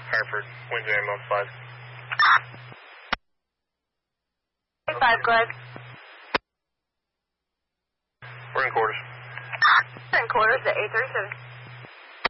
Hartford, Windjam on 5. 5, go ahead. We're in quarters. We're in quarters at 837.